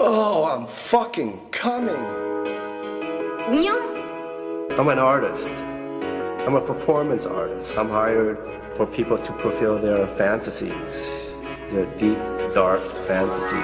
Oh, I'm fucking coming. I'm an artist. I'm a performance artist. I'm hired for people to fulfill their fantasies, their deep, dark fantasies.